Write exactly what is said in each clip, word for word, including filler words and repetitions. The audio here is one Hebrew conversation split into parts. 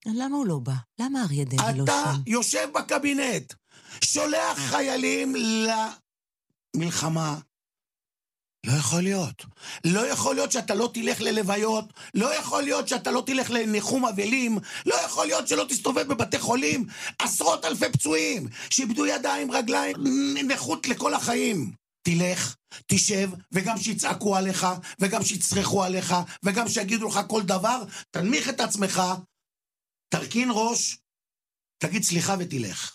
למה הוא לא בא? למה אריה דרעי לא שם? אתה יושב בקבינט, שולח חיילים למלחמה. לא יכול להיות. לא יכול להיות שאתה לא תלך ללוויות, לא יכול להיות שאתה לא תלך לניחום אבלים, לא יכול להיות שלא תסתובב בבתי חולים, עשרות אלפי פצועים, שאיבדו ידיים, רגליים, נכות לכל החיים. תלך, תשב, וגם שיצעקו עליך, וגם שיצרחו עליך, וגם שיגידו לך כל דבר, תנמיך את עצמך, תרכין ראש, תגיד סליחה ותלך.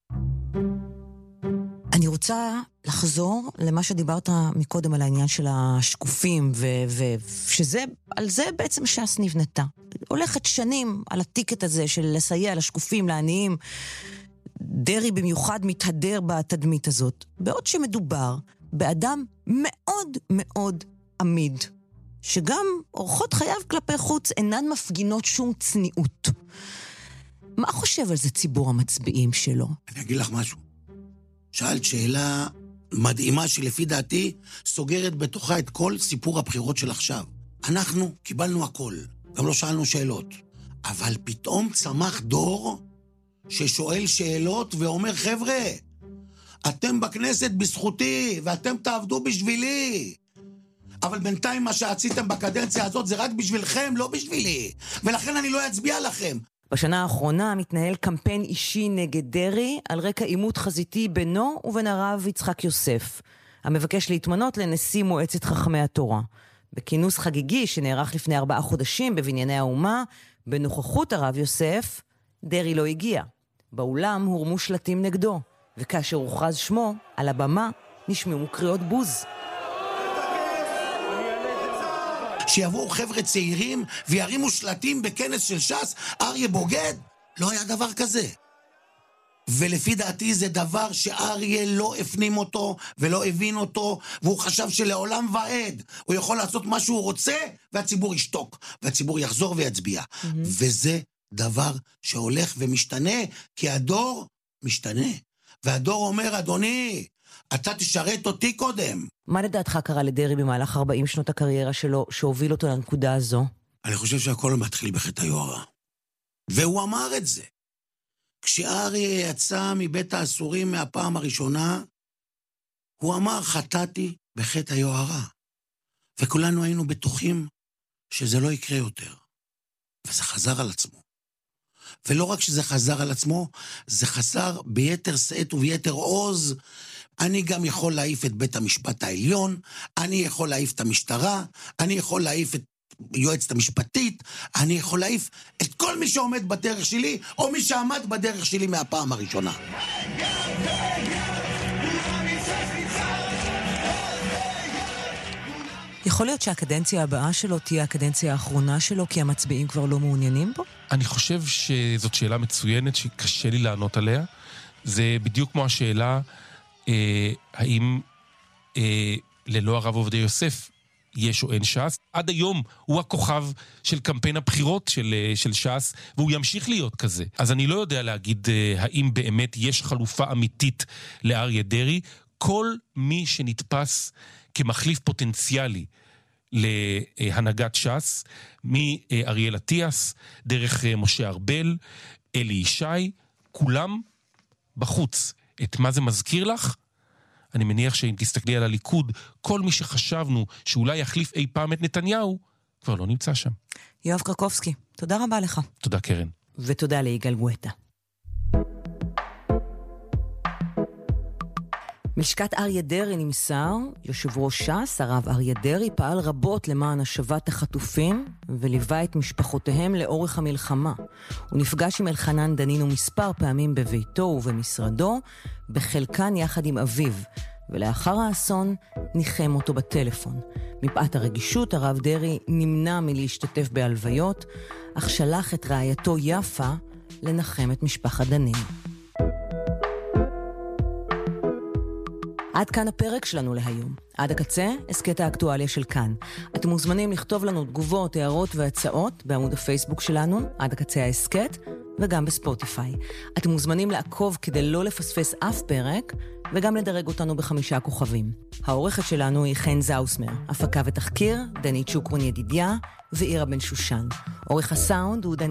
אני רוצה לחזור למה שדיברת מקודם על העניין של השקופים, ושזה, על זה בעצם ש"ס נבנתה. הולכת שנים על הטיקט הזה של לסייע לשקופים, לעניים. דרעי במיוחד מתהדר בתדמית הזאת, בעוד שמדובר באדם מאוד מאוד עמיד, שגם אורחות חייו כלפי חוץ אינן מפגינות שום צניעות. מה חושב על זה ציבור המצביעים שלו? אני אגיד לך משהו. שאלת שאלה מדהימה שלפי דעתי סוגרת בתוכה את כל סיפור הבחירות של עכשיו. אנחנו קיבלנו הכל, גם לא שאלנו שאלות. אבל פתאום צמח דור ששואל שאלות ואומר, חבר'ה, אתם בכנסת בזכותי ואתם תעבדו בשבילי. אבל בינתיים מה שעשיתם בקדנציה הזאת זה רק בשבילכם, לא בשבילי. ולכן אני לא אצביע לכם. בשנה האחרונה מתנהל קמפיין אישי נגד דרעי על רקע עימות חזיתי בינו ובין הרב יצחק יוסף, המבקש להתמנות לנשיא מועצת חכמי התורה. בכינוס חגיגי שנערך לפני ארבעה חודשים בבנייני האומה, בנוכחות הרב יוסף, דרעי לא הגיע. באולם הורמו שלטים נגדו, וכאשר הוכרז שמו, על הבמה נשמעו קריאות בוז. שיבואו חבר'ה צעירים וירימו שלטים בכנס של ש"ס, אריה בוגד? לא היה דבר כזה. ולפי דעתי זה דבר שאריה לא הפנים אותו ולא הבין אותו, והוא חשב שלעולם ועד הוא יכול לעשות מה שהוא רוצה והציבור ישתוק, והציבור יחזור ויצביע. Mm-hmm. וזה דבר שהולך ומשתנה, כי הדור משתנה. והדור אומר, אדוני, אתה תשרת אותי קודם. מה לדעתך קרה לדרעי במהלך ארבעים שנות הקריירה שלו שהוביל אותו לנקודה הזו? אני חושב שהכל מתחיל בחטא היוהרה. והוא אמר את זה. כשאריה יצא מבית האסורים מהפעם הראשונה, הוא אמר, חטאתי בחטא היוהרה. וכולנו היינו בטוחים שזה לא יקרה יותר. וזה חזר על עצמו. ולא רק שזה חזר על עצמו, זה חזר ביתר שאת וביתר עוז. אני גם יכול להעיף את בית המשפט העליון, אני יכול להעיף את המשטרה, אני יכול להעיף את יועצת המשפטית, אני יכול להעיף את כל מי שעומד בדרך שלי, או מי שעמד בדרך שלי מהפעם הראשונה. יכול להיות שהקדנציה הבאה שלו תהיה הקדנציה האחרונה שלו, כי המצביעים כבר לא מעוניינים בו? אני חושב שזאת שאלה מצוינת שקשה לי לענות עליה. זה בדיוק כמו השאלה, אה, האם אה, ללא הרב עובדיה יוסף יש או אין ש"ס. עד היום הוא הכוכב של קמפיין הבחירות של, של ש"ס, והוא ימשיך להיות כזה. אז אני לא יודע להגיד אה, האם באמת יש חלופה אמיתית לאריה דרעי. כל מי שנתפס כמחליף פוטנציאלי להנהגת ש"ס, מאריאל אטיאס, דרך משה ארבל, אלי ישי, כולם בחוץ. את מה זה מזכיר לך? אני מניח שאם תסתכלי על הליכוד, כל מי שחשבנו שאולי יחליף אי פעם את נתניהו, כבר לא נמצא שם. יואב קרקובסקי, תודה רבה לך. תודה קרן. ותודה ליגאל גואטה. מלשכת אריה דרעי נמסר, יושב ראש ש"ס, הרב אריה דרעי, פעל רבות למען השבת החטופים וליווה את משפחותיהם לאורך המלחמה. הוא נפגש עם אלחנן דנינו מספר פעמים בביתו ובמשרדו, בחלקן יחד עם אביו, ולאחר האסון ניחם אותו בטלפון. מפאת הרגישות, הרב דרעי נמנע מלהשתתף בהלוויות, אך שלח את רעייתו יפה לנחם את משפחת דנינו. עד כאן הפרק שלנו להיום. עד הקצה, הסקט האקטואליה של כאן. אתם מוזמנים לכתוב לנו תגובות, הערות והצעות בעמוד הפייסבוק שלנו, עד הקצה ההסקט, וגם בספוטיפיי. אתם מוזמנים לעקוב כדי לא לפספס אף פרק, וגם לדרג אותנו בחמישה כוכבים. העורכת שלנו היא חן זאוסמר, הפקה ותחקיר, דנית שוקרון ידידיה, ואירה בן שושן. עורך הסאונד הוא דנית